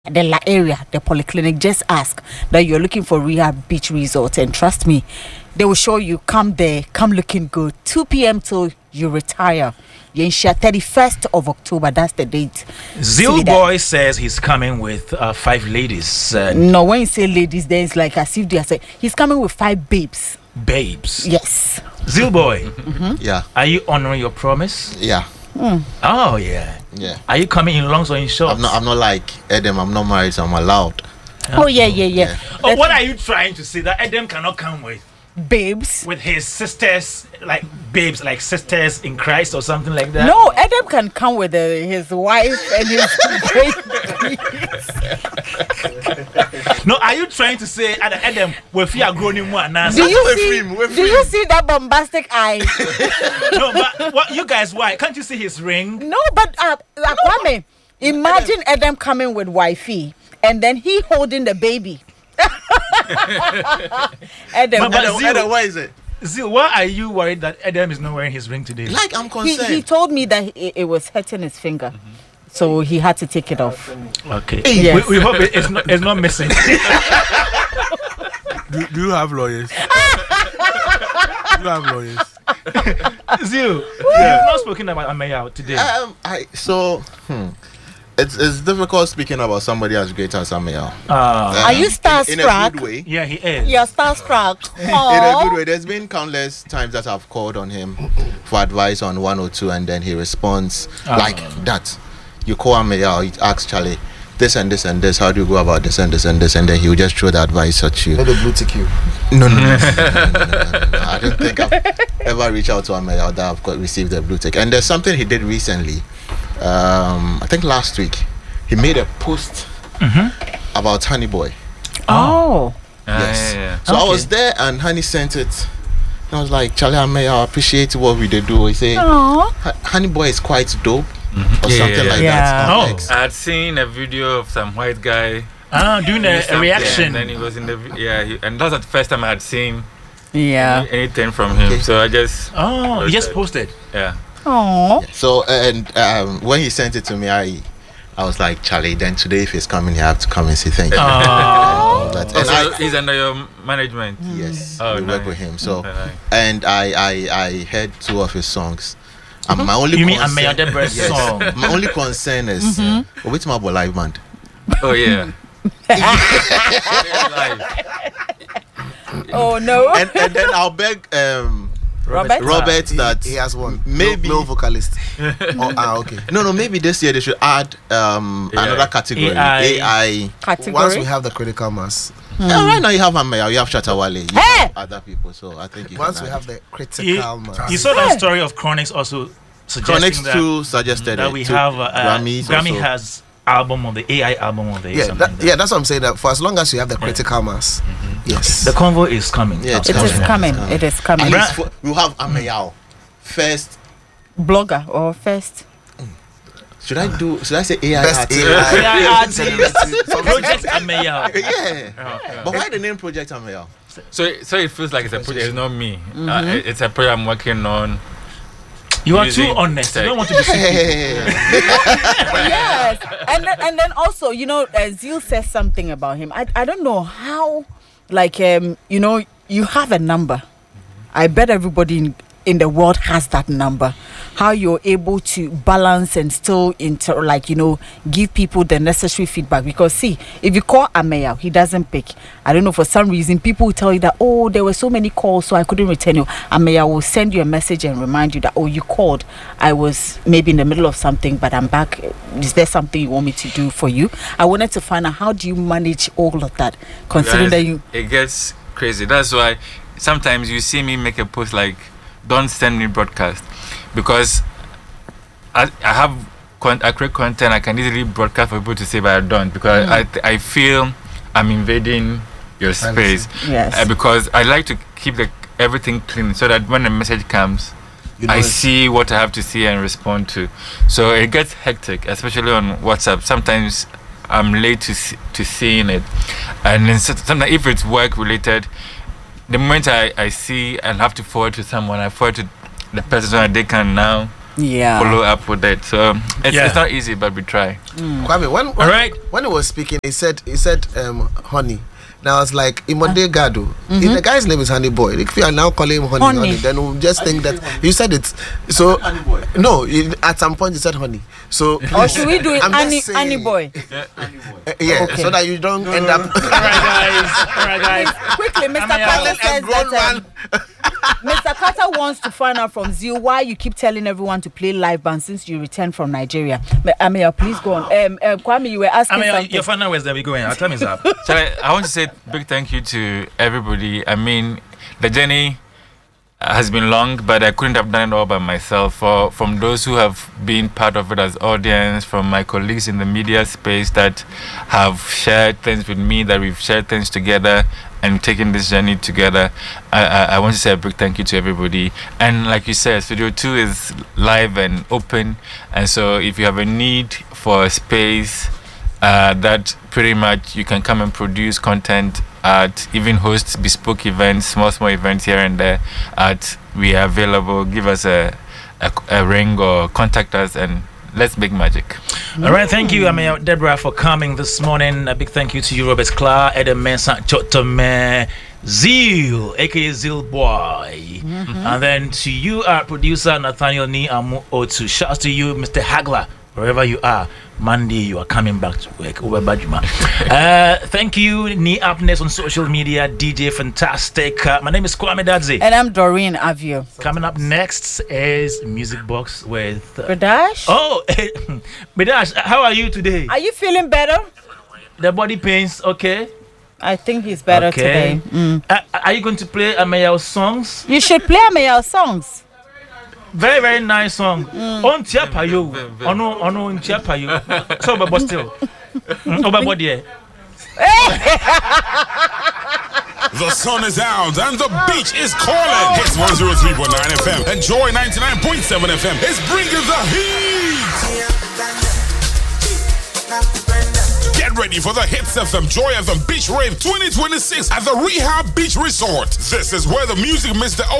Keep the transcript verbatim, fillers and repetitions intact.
the La area, the polyclinic, just ask that you're looking for rehab beach resort, and trust me, they will show you. Come there, come looking good. two p.m. till you retire. Yensha, thirty-first of October, that's the date. Zeal Boy says he's coming with uh, five ladies. Uh, no, when you say ladies, then it's like as if they are saying he's coming with five babes. Babes. Yes. Zeal Boy. Mm-hmm. Yeah. Are you honoring your promise? Yeah. Mm. Oh yeah. Yeah. Are you coming in longs or in shorts? I'm not. I'm not like Edem. I'm not married, so I'm allowed. Oh yeah, yeah, yeah. yeah. Oh, what are you trying to say? That Edem cannot come with babes, with his sisters, like babes, like sisters in Christ or something like that? No, Edem can come with uh, his wife and his babies. No, are you trying to say at Edem with you are growing more now? Do you see? Do you see that bombastic eye? No, but what you guys? Why can't you see his ring? No, but uh, Kwame, imagine Edem coming with wifey and then he holding the baby. Edem, but, but Edem, Edem, why is it? Zeal, why are you worried that Edem is not wearing his ring today? Like I'm concerned. He, he told me that it, it was hurting his finger, mm-hmm. so he had to take it off. Okay. Yes. We, we hope it, it's not it's not missing. do, do you have lawyers? do you have lawyers? Zeal, yeah. You've not spoken about Ameya today. Um, I so. Hmm. It's, it's difficult speaking about somebody as great as Ameya. Uh, um, Are you starstruck? In, in a good way. Yeah, he is. You're starstruck. In a good way. There's been countless times that I've called on him for advice on one oh two, and then he responds uh, like that. You call Ameya, you ask Charlie, this and this and this, how do you go about this and this and this, and then he'll just throw the advice at you. Let the blue tick you. No, no, no, no, no, no, no, no, no. I don't think I've ever reached out to Ameya that I've got received a blue tick. And there's something he did recently. Um, I think last week he made a post mm-hmm. about Honey Boy. Oh, yes. Uh, yeah, yeah. So okay. I was there and Honey sent it. And I was like, Charlie, I may appreciate what we did do. He said, Honey Boy is quite dope, mm-hmm. or yeah, something yeah, like yeah. that. Oh. I had seen a video of some white guy. Ah, doing a, a reaction. And then he was in the yeah, he, and that's the first time I had seen. Yeah. Any, anything from him. Okay. So I just. Oh, he just posted. Yeah. Oh. So and um, when he sent it to me, I, I was like, Charlie. Then today, if he's coming, you have to come and say thank you. Oh. But, and I, he's under your management. Yes, oh, we nice. work with him. So, nice. and I, I, I heard two of his songs. And my only you concern, mean Ameya Deborah's yes, song? My only concern is mm-hmm. uh, which my live band. Oh yeah. Oh no. And, and then I'll beg um. Robert, Robert that he, he has one maybe no, no vocalist. Oh, ah, okay. No, no, maybe this year they should add um yeah. another category. A I. A I category. Once we have the critical mass. Hmm. Yeah, right now you have Ameya, you have Shatawale, you hey! have other people. So I think you once can we add have the critical you, mass. You saw that story of Chronix also suggesting Chronix that, too suggested that it we to have uh, Grammys Grammy also. has album of the A I album of the yeah, that, that, yeah, that's what I'm saying. That for as long as you have the critical yeah. mass, mm-hmm. yes, the convo is coming. Yeah, it's it coming. is coming. coming. It is coming. At least for, we'll have Ameya first blogger or first. Should I do? Should I say A I best artist? A I artist. Project Ameya. Yeah. Oh, yeah. But why the name Project Ameya? So, so it feels like it's a project. It's not me. Mm-hmm. Uh, it's a project I'm working on. You are too honest. You don't want to be yes, and then, and then also, you know, uh, Zeal says something about him. I I don't know how, like um, you know, you have a number. Mm-hmm. I bet everybody in, in the world has that number. How you're able to balance and still inter, like you know, give people the necessary feedback. Because see, if you call Ameya, he doesn't pick. I don't know, for some reason people will tell you that, oh, there were so many calls, so I couldn't return you. Ameya will send you a message and remind you that, oh, you called. I was maybe in the middle of something, but I'm back. Is there something you want me to do for you? I wanted to find out, how do you manage all of that, considering Guys, that you. It gets crazy. That's why sometimes you see me make a post like, don't send me broadcast, because I, I have con- I create content I can easily broadcast for people to see, but I don't, because mm. I I feel I'm invading your space. Yes. Uh, because I like to keep the everything clean so that when a message comes, you know, I see what I have to see and respond to. So it gets hectic, especially on WhatsApp. Sometimes I'm late to see, to seeing it, and then sometimes if it's work related, the moment I, I see and have to forward to someone, I forward to the person so that they can now Yeah. follow up with it. So it's, Yeah. it's not easy, but we try. Kwame, when, when, All right. when he was speaking, he said, he said, um, honey. Now I was like, Imode Gado. If the guy's name is Honey Boy, if you are now calling him Honey, Honey. honey, then we'll just think that you said it. So, no, you- at some point you said honey. So, Or should we do it I'm just Annie, saying- Annie Boy? uh, yeah, Okay. so that you don't end up. All right, guys. All right, guys. Quickly, Mister I mean, Carter a says grown that um, Mister Carter wants to find out from Zeal why you keep telling everyone to play live band since you returned from Nigeria. Ma- Amaya, please go on. Um, um, Kwame, you were I asking mean, something. your final words that we going. Our time is up. So I, I want to say big thank you to everybody. I mean, the journey has been long, but I couldn't have done it all by myself. For from those who have been part of it as audience, from my colleagues in the media space that have shared things with me, that we've shared things together and taken this journey together. I, I, I want to say a big thank you to everybody. And like you said, Studio Two is live and open, and so if you have a need for a space uh, that pretty much you can come and produce content at, even host bespoke events, small small events here and there, at we are available. Give us a a, a ring or contact us and let's make magic. All right, thank you, I mean, Deborah, for coming this morning. A big thank you to you, Robert Clark, Adam Mensah, Chotome, Zeal, aka Zeal Boy, and then to you, our producer Nathaniel Ni Amu Otu. Shouts to you, Mister Hagler, wherever you are. Monday, you are coming back to work. Over Bajuma. uh, thank you, Ni Upness on social media, D J Fantastic. Uh, my name is Kwame Dadzi. And I'm Doreen Avio. Coming up next is Music Box with. Uh, Radash, oh, Bidash, how are you today? are you feeling better? The body pains, okay? I think he's better Okay. today. Mm. Uh, are you going to play Amayel's songs? You should play Amaya songs. Very, very nice song. On Tiapayo. Ono, ono, on Tiapayo. So, but still. Over body. The sun is out and the beach is calling. Hits one oh three point nine F M and Joy ninety-nine point seven F M is bringing the heat. Get ready for the Hits F M Joy F M Beach Rave twenty twenty-six at the Rehab Beach Resort. This is where the music Mister